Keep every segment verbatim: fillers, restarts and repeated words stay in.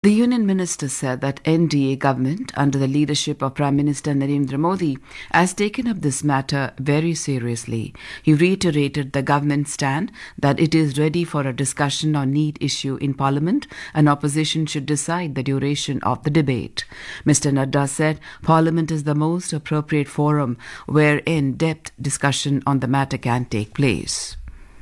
The Union Minister said that N D A government, under the leadership of Prime Minister Narendra Modi, has taken up this matter very seriously. He reiterated the government's stand that it is ready for a discussion on NEET issue in Parliament and opposition should decide the duration of the debate. Mister Nadda said Parliament is the most appropriate forum where in-depth discussion on the matter can take place.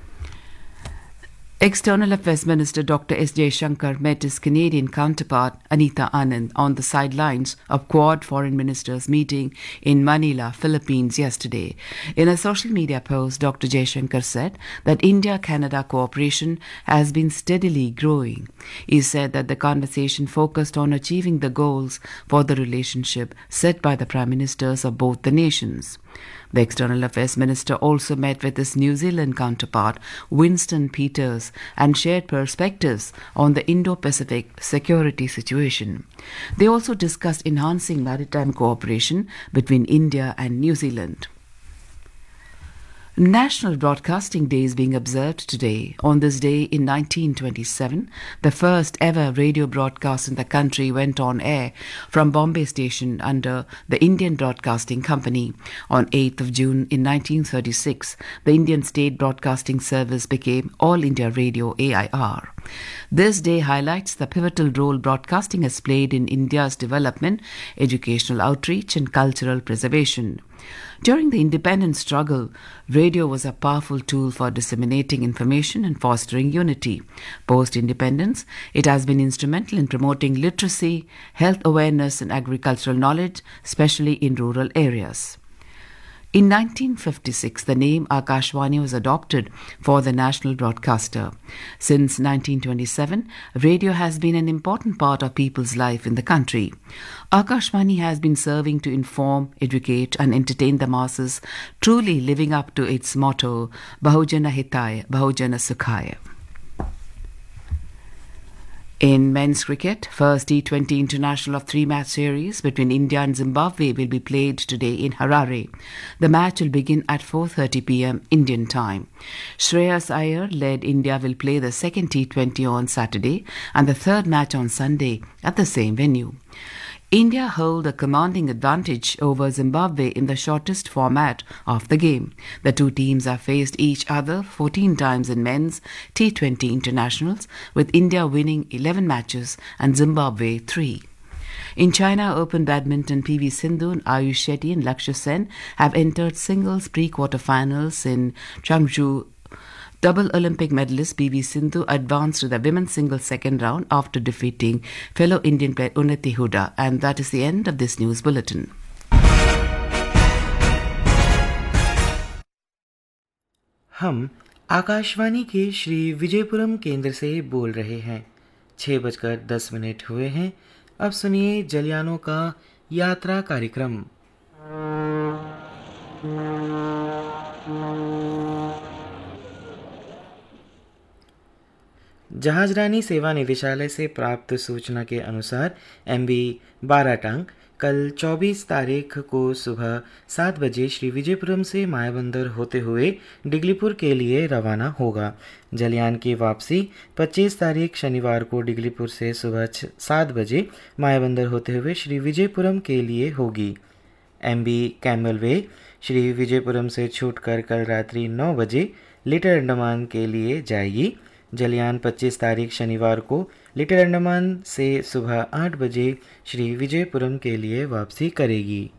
External Affairs Minister Doctor S. Jaishankar met his Canadian counterpart Anita Anand on the sidelines of Quad Foreign Ministers meeting in Manila, Philippines yesterday. In a social media post, Doctor Jaishankar said that India-Canada cooperation has been steadily growing. He said that the conversation focused on achieving the goals for the relationship set by the Prime Ministers of both the nations. The External Affairs Minister also met with his New Zealand counterpart, Winston Peters, and shared perspectives on the Indo-Pacific security situation. They also discussed enhancing maritime cooperation between India and New Zealand. National Broadcasting Day is being observed today. On this day in nineteen twenty-seven, the first ever radio broadcast in the country went on air from Bombay Station under the Indian Broadcasting Company. On eighth of June in nineteen thirty-six, the Indian State Broadcasting Service became All India Radio A I R. This day highlights the pivotal role broadcasting has played in India's development, educational outreach and cultural preservation. During the independence struggle, radio was a powerful tool for disseminating information and fostering unity. Post-independence, it has been instrumental in promoting literacy, health awareness and agricultural knowledge, especially in rural areas. In nineteen fifty-six, the name Akashvani was adopted for the national broadcaster. Since nineteen twenty-seven, radio has been an important part of people's life in the country. Akashvani has been serving to inform, educate and entertain the masses, truly living up to its motto, Bahujana Hitaya, Bahujana Sukhaya. In men's cricket, first T twenty international of three-match series between India and Zimbabwe will be played today in Harare. The match will begin at four thirty p.m. Indian time. Shreyas Iyer led India will play the second T twenty on Saturday and the third match on Sunday at the same venue. India hold a commanding advantage over Zimbabwe in the shortest format of the game. The two teams have faced each other fourteen times in men's T twenty internationals, with India winning eleven matches and Zimbabwe three. In China Open Badminton, P V Sindhu, Ayush Shetty and Lakshya Sen have entered singles pre-quarterfinals in Changzhou. Double Olympic medalist P V Sindhu advanced to the women's singles second round after defeating fellow Indian player Unnati Huda. And that is the end of this news bulletin. हम आकाशवाणी के श्री विजयपुरम केंद्र से बोल रहे हैं। छः बजकर दस मिनट हुए हैं। अब सुनिए जलयानों का यात्रा कार्यक्रम। जहाजरानी सेवा निदेशालय से प्राप्त सूचना के अनुसार एम बी बाराटांग कल चौबीस तारीख को सुबह सात बजे श्री विजयपुरम से मायाबंदर होते हुए डिगलीपुर के लिए रवाना होगा। जलयान की वापसी पच्चीस तारीख शनिवार को डिगलीपुर से सुबह सात बजे मायाबंदर होते हुए श्री विजयपुरम के लिए होगी। एम बी कैमलवे श्री विजयपुरम से छूटकर कल रात्रि नौ बजे लिटिल अंडमान के लिए जाएगी। जलयान पच्चीस तारीख शनिवार को लिटिल अंडमान से सुबह आठ बजे श्री विजयपुरम के लिए वापसी करेगी।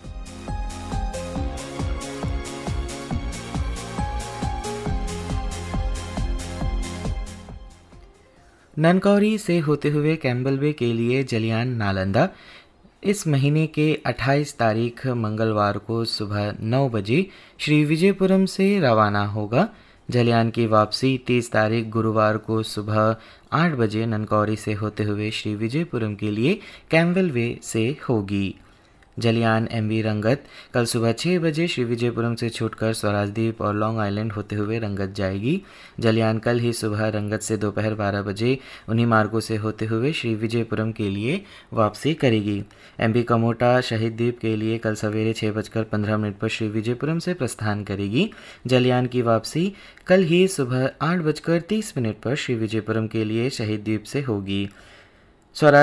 ननकौरी से होते हुए कैम्बल बे के लिए जलयान नालंदा इस महीने के अट्ठाईस तारीख मंगलवार को सुबह नौ बजे श्री विजयपुरम से रवाना होगा। जलयान की वापसी तीस तारीख गुरुवार को सुबह आठ बजे ननकौरी से होते हुए श्री विजयपुरम के लिए कैम्बल वे से होगी। जलयान एम वी रंगत कल सुबह छः बजे श्री विजयपुरम से छूटकर स्वराज द्वीप और लॉन्ग आइलैंड होते हुए रंगत जाएगी। जलयान कल ही सुबह रंगत से दोपहर बारह बजे उन्हीं मार्गों से होते हुए श्री विजयपुरम के लिए वापसी करेगी। एम बी कमोटा शहीद द्वीप के लिए कल सवेरे छः बजकर पंद्रह मिनट पर श्री विजयपुरम से प्रस्थान करेगी। जलयान की वापसी कल ही सुबह आठ बजकर तीस मिनट पर श्री विजयपुरम के लिए शहीद द्वीप से होगी। स्वराज